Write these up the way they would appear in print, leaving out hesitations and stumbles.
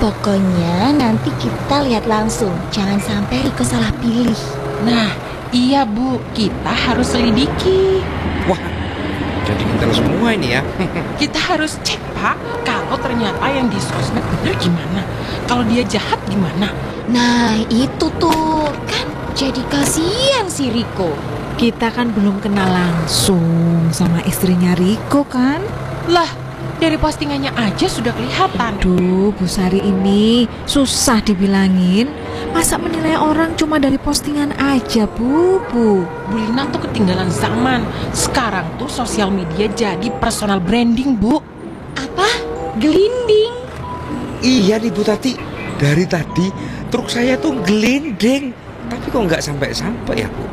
Pokoknya nanti kita lihat langsung, jangan sampai Riko salah pilih. Nah, iya Bu, kita harus selidiki. Wah, jadi intel semua ini ya. Kita harus cek Pak, kalau ternyata yang di sosmed benar gimana? Kalau dia jahat gimana? Nah itu tuh, kan jadi kasihan si Riko. Kita kan belum kenal langsung sama istrinya Riko kan? Lah, dari postingannya aja sudah kelihatan. Aduh, Bu Sari ini susah dibilangin. Masa menilai orang cuma dari postingan aja, Bu? Bu Lina tuh ketinggalan zaman. Sekarang tuh sosial media jadi personal branding, Bu. Apa? Gelinding? Iya nih Bu Tati, dari tadi truk saya tuh gelinding, tapi kok nggak sampai-sampai ya Bu?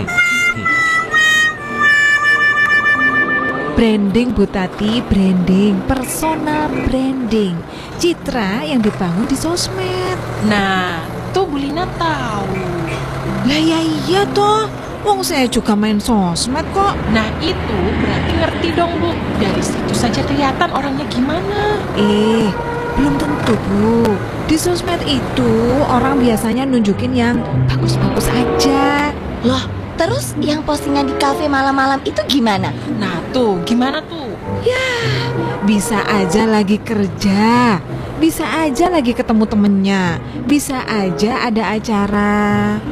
Branding, Bu Tati, branding, personal branding, citra yang dibangun di sosmed. Nah, tuh Bu Lina tahu. Lah ya iya toh, wong saya juga main sosmed kok. Nah, itu berarti ngerti dong, Bu. Dari situ saja kelihatan orangnya gimana. Belum tentu, Bu. Di sosmed itu orang biasanya nunjukin yang bagus-bagus aja. Loh, terus yang postingan di kafe malam-malam itu gimana? Nah, tuh gimana tuh? Bisa aja lagi kerja, bisa aja lagi ketemu temennya, bisa aja ada acara.